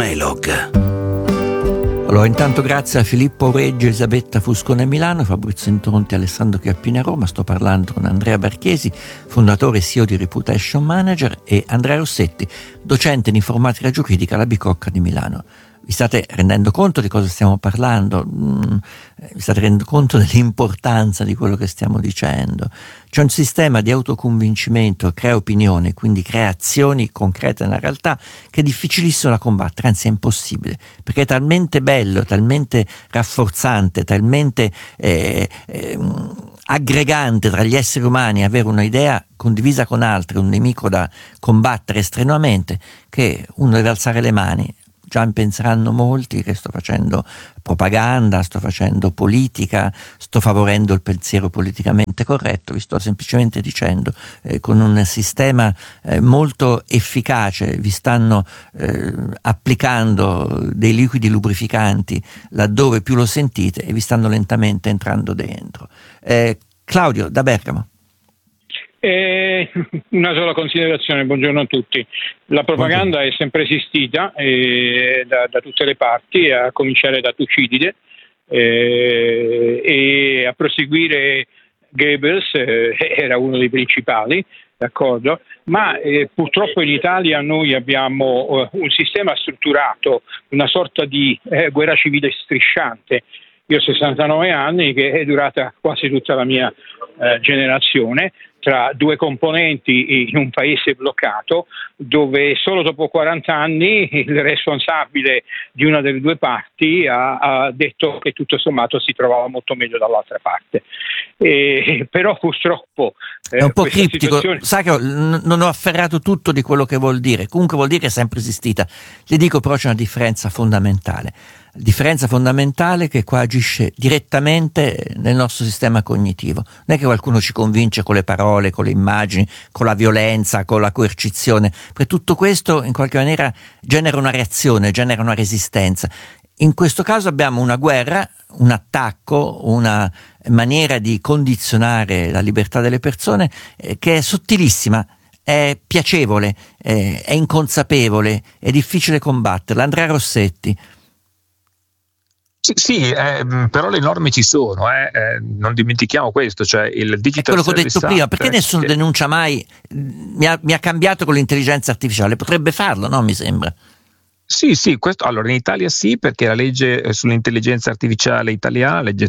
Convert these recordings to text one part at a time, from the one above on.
Elog. Allora, intanto grazie a Filippo Reggio, Elisabetta Fuscone Milano, Fabrizio Intonti e Alessandro Chiappini a Roma. Sto parlando con Andrea Barchesi, fondatore e CEO di Reputation Manager, e Andrea Rossetti, docente in informatica giuridica alla Bicocca di Milano. Vi state rendendo conto di cosa stiamo parlando? Vi state rendendo conto dell'importanza di quello che stiamo dicendo? C'è un sistema di autoconvincimento, crea opinione, quindi crea azioni concrete nella realtà, che è difficilissimo da combattere, anzi è impossibile, perché è talmente bello, talmente rafforzante, talmente aggregante tra gli esseri umani avere un'idea condivisa con altri, un nemico da combattere strenuamente, che uno deve alzare le mani. Già penseranno molti che sto facendo propaganda, sto facendo politica, sto favorendo il pensiero politicamente corretto. Vi sto semplicemente dicendo, con un sistema molto efficace vi stanno applicando dei liquidi lubrificanti laddove più lo sentite e vi stanno lentamente entrando dentro. Claudio da Bergamo. Una sola considerazione, buongiorno a tutti. La propaganda è sempre esistita da tutte le parti, a cominciare da Tucidide, e a proseguire Goebbels era uno dei principali, d'accordo? Ma purtroppo in Italia noi abbiamo un sistema strutturato, una sorta di guerra civile strisciante. Io ho 69 anni, che è durata quasi tutta la mia generazione, tra due componenti in un paese bloccato, dove solo dopo 40 anni il responsabile di una delle due parti ha detto che tutto sommato si trovava molto meglio dall'altra parte. Però purtroppo è un po' criptico, sa che non ho afferrato tutto di quello che vuol dire, comunque vuol dire che è sempre esistita. Le dico però c'è una differenza fondamentale. Differenza fondamentale che qua agisce direttamente nel nostro sistema cognitivo. Non è che qualcuno ci convince con le parole, con le immagini, con la violenza, con la coercizione, perché tutto questo in qualche maniera genera una reazione, genera una resistenza. In questo caso abbiamo una guerra, un attacco, una maniera di condizionare la libertà delle persone che è sottilissima, è piacevole, è inconsapevole, è difficile combatterla. Andrea Rossetti. Sì, però le norme ci sono, non dimentichiamo questo, cioè il Digital Service Act. È quello che ho detto prima, perché nessuno che denuncia mai? Mi ha cambiato con l'intelligenza artificiale, potrebbe farlo, no? Mi sembra. Sì, questo allora in Italia sì, perché la legge sull'intelligenza artificiale italiana, legge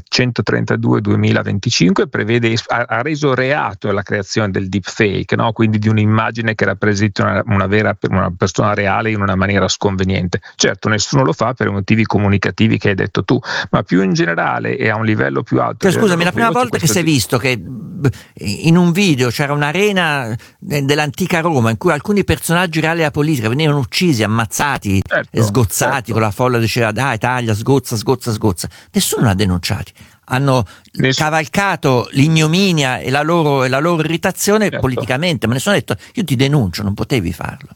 132/2025, prevede, ha reso reato la creazione del deepfake, no? Quindi di un'immagine che rappresenti una persona reale in una maniera sconveniente. Certo, nessuno lo fa per i motivi comunicativi che hai detto tu, ma più in generale e a un livello più alto. Cioè, scusami, la prima volta che si è visto che in un video c'era un'arena dell'antica Roma in cui alcuni personaggi reali della politica venivano uccisi, ammazzati, sgozzati, con la folla diceva dai taglia, sgozza, nessuno l'ha denunciati, hanno cavalcato l'ignominia e la loro irritazione politicamente, ma nessuno ha detto io ti denuncio, non potevi farlo.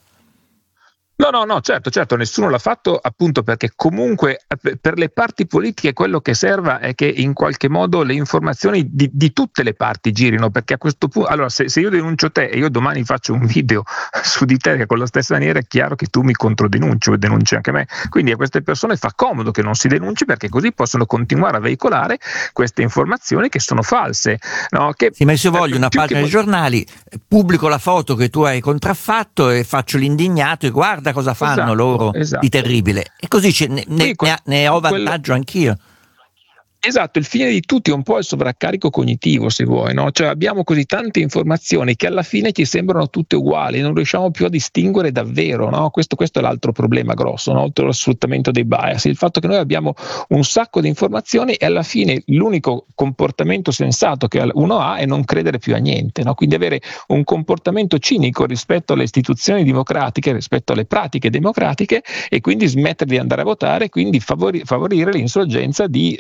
No, certo, nessuno l'ha fatto, appunto perché comunque per le parti politiche quello che serve è che in qualche modo le informazioni di tutte le parti girino, perché a questo punto, allora se io denuncio te e io domani faccio un video su di te che con la stessa maniera è chiaro che tu mi controdenunci o denunci anche me, quindi a queste persone fa comodo che non si denunci, perché così possono continuare a veicolare queste informazioni che sono false, no? Sì, ma se io voglio una pagina dei giornali, pubblico la foto che tu hai contraffatto e faccio l'indignato e guarda cosa fanno loro di terribile, e così ne ho vantaggio anch'io. Esatto, il fine di tutti è un po' il sovraccarico cognitivo, se vuoi, no? Cioè abbiamo così tante informazioni che alla fine ci sembrano tutte uguali, non riusciamo più a distinguere davvero, no? Questo è l'altro problema grosso, no? Oltre allo sfruttamento dei bias, il fatto che noi abbiamo un sacco di informazioni e alla fine l'unico comportamento sensato che uno ha è non credere più a niente, no? Quindi avere un comportamento cinico rispetto alle istituzioni democratiche, rispetto alle pratiche democratiche, e quindi smettere di andare a votare, quindi favorire l'insorgenza di situazioni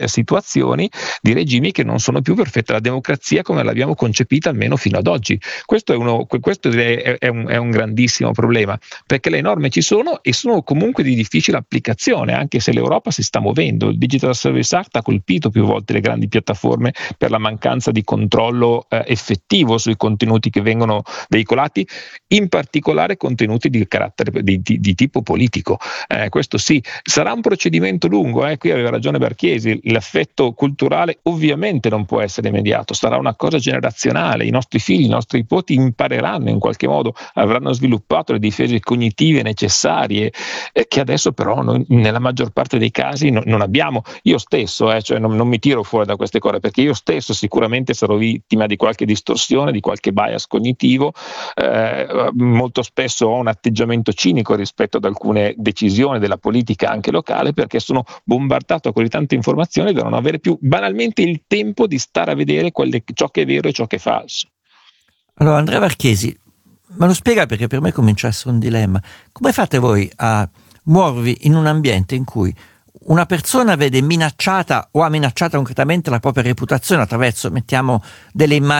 applicazioni di regimi che non sono più perfette, la democrazia come l'abbiamo concepita almeno fino ad oggi. Questo è un grandissimo problema, perché le norme ci sono e sono comunque di difficile applicazione, anche se l'Europa si sta muovendo. Il Digital Service Act ha colpito più volte le grandi piattaforme per la mancanza di controllo effettivo sui contenuti che vengono veicolati, in particolare contenuti di carattere di tipo politico. Questo sì, sarà un procedimento lungo, qui aveva ragione Barchesi, l'effetto culturale ovviamente non può essere immediato, sarà una cosa generazionale, i nostri figli, i nostri nipoti impareranno in qualche modo, avranno sviluppato le difese cognitive necessarie, che adesso però noi, nella maggior parte dei casi non abbiamo. Io stesso, cioè non mi tiro fuori da queste cose, perché io stesso sicuramente sarò vittima di qualche distorsione, di qualche bias cognitivo, molto spesso ho un atteggiamento cinico rispetto ad alcune decisioni della politica anche locale, perché sono bombardato da così tante informazioni da non avere più banalmente il tempo di stare a vedere ciò che è vero e ciò che è falso. Allora, Andrea Barchesi, me lo spiega, perché per me comincia a essere un dilemma. Come fate voi a muovervi in un ambiente in cui una persona vede minacciata o ha minacciato concretamente la propria reputazione attraverso, mettiamo, delle immagini